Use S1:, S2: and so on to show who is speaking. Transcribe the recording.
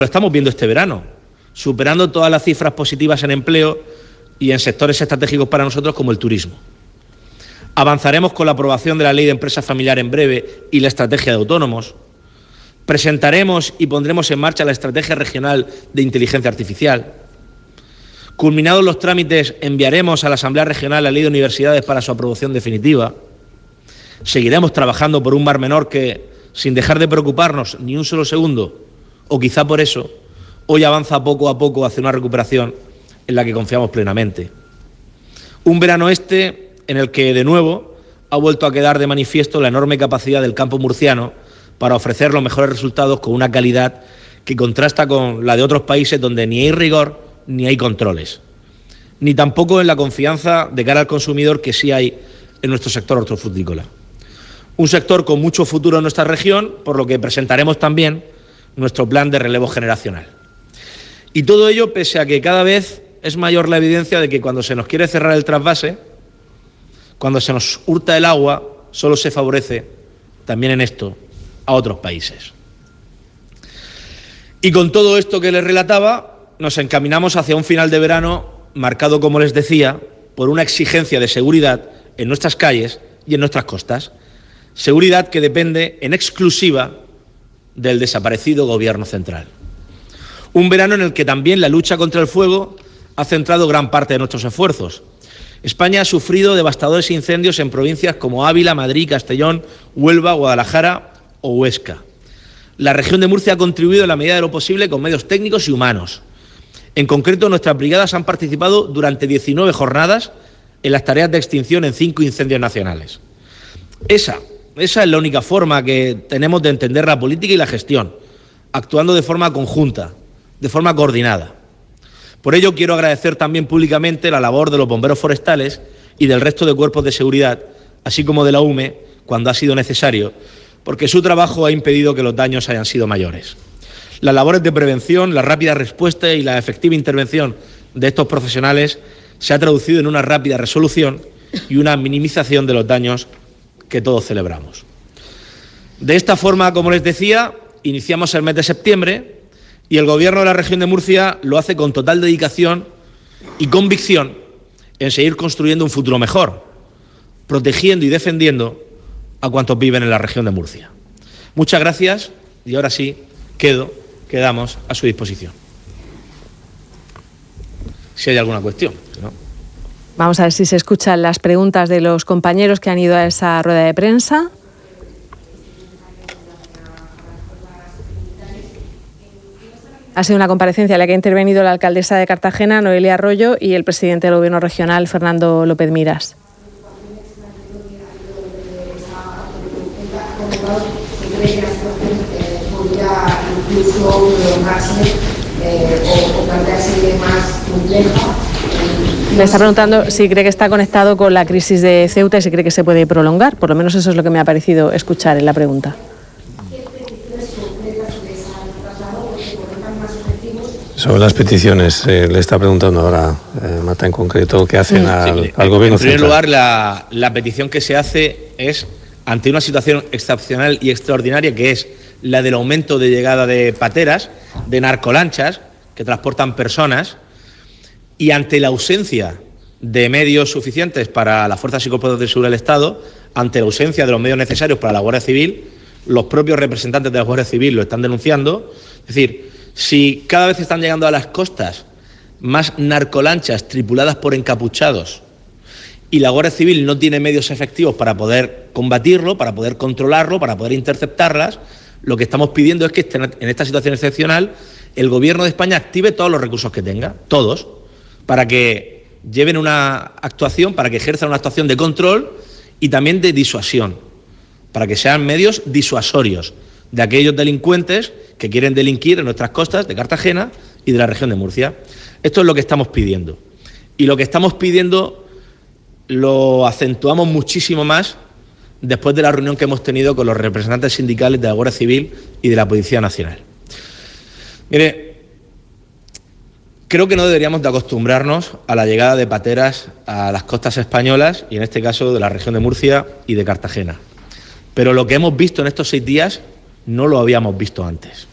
S1: Lo estamos viendo este verano, superando todas las cifras positivas en empleo y en sectores estratégicos para nosotros como el turismo. Avanzaremos con la aprobación de la Ley de Empresa Familiar en breve y la Estrategia de Autónomos. Presentaremos y pondremos en marcha la Estrategia Regional de Inteligencia Artificial. Culminados los trámites, enviaremos a la Asamblea Regional la Ley de Universidades para su aprobación definitiva. Seguiremos trabajando por un Mar Menor que, sin dejar de preocuparnos ni un solo segundo, o quizá por eso, hoy avanza poco a poco hacia una recuperación en la que confiamos plenamente. Un verano en el que, de nuevo, ha vuelto a quedar de manifiesto la enorme capacidad del campo murciano para ofrecer los mejores resultados con una calidad que contrasta con la de otros países donde ni hay rigor ni hay controles, ni tampoco en la confianza de cara al consumidor que sí hay en nuestro sector hortofrutícola. Un sector con mucho futuro en nuestra región, por lo que presentaremos también nuestro plan de relevo generacional. Y todo ello pese a que cada vez es mayor la evidencia de que cuando se nos quiere cerrar el trasvase, cuando se nos hurta el agua, solo se favorece, también en esto, a otros países. Y con todo esto que les relataba, nos encaminamos hacia un final de verano marcado, como les decía, por una exigencia de seguridad en nuestras calles y en nuestras costas. Seguridad que depende en exclusiva del desaparecido Gobierno central. Un verano en el que también la lucha contra el fuego ha centrado gran parte de nuestros esfuerzos. España ha sufrido devastadores incendios en provincias como Ávila, Madrid, Castellón, Huelva, Guadalajara o Huesca. La región de Murcia ha contribuido en la medida de lo posible con medios técnicos y humanos. En concreto, nuestras brigadas han participado durante 19 jornadas en las tareas de extinción en 5 incendios nacionales. Esa es la única forma que tenemos de entender la política y la gestión, actuando de forma conjunta, de forma coordinada. Por ello, quiero agradecer también públicamente la labor de los bomberos forestales y del resto de cuerpos de seguridad, así como de la UME, cuando ha sido necesario, porque su trabajo ha impedido que los daños hayan sido mayores. Las labores de prevención, la rápida respuesta y la efectiva intervención de estos profesionales se ha traducido en una rápida resolución y una minimización de los daños que todos celebramos. De esta forma, como les decía, iniciamos el mes de septiembre y el Gobierno de la región de Murcia lo hace con total dedicación y convicción en seguir construyendo un futuro mejor, protegiendo y defendiendo a cuantos viven en la región de Murcia. Muchas gracias y ahora sí quedamos a su disposición. Si hay alguna cuestión, ¿no?
S2: Vamos a ver si se escuchan las preguntas de los compañeros que han ido a esa rueda de prensa. Ha sido una comparecencia en la que ha intervenido la alcaldesa de Cartagena, Noelia Arroyo, y el presidente del Gobierno regional, Fernando López Miras. Me está preguntando si cree que está conectado con la crisis de Ceuta y si cree que se puede prolongar. Por lo menos eso es lo que me ha parecido escuchar en la pregunta.
S3: Sobre las peticiones, le está preguntando ahora Marta en concreto qué hacen al Gobierno central.
S1: En primer lugar, la petición que se hace es ante una situación excepcional y extraordinaria, que es la del aumento de llegada de pateras, de narcolanchas que transportan personas, y ante la ausencia de medios suficientes para las fuerzas y cuerpos de seguridad del Estado, ante la ausencia de los medios necesarios para la Guardia Civil, los propios representantes de la Guardia Civil lo están denunciando. Es decir, si cada vez están llegando a las costas más narcolanchas tripuladas por encapuchados y la Guardia Civil no tiene medios efectivos para poder combatirlo, para poder controlarlo, para poder interceptarlas, lo que estamos pidiendo es que en esta situación excepcional el Gobierno de España active todos los recursos que tenga, todos, para que lleven una actuación, para que ejerzan una actuación de control y también de disuasión, para que sean medios disuasorios de aquellos delincuentes que quieren delinquir en nuestras costas de Cartagena y de la región de Murcia. Esto es lo que estamos pidiendo. Y lo que estamos pidiendo lo acentuamos muchísimo más después de la reunión que hemos tenido con los representantes sindicales de la Guardia Civil y de la Policía Nacional. Mire, creo que no deberíamos de acostumbrarnos a la llegada de pateras a las costas españolas y en este caso de la región de Murcia y de Cartagena. Pero lo que hemos visto en estos 6 días no lo habíamos visto antes.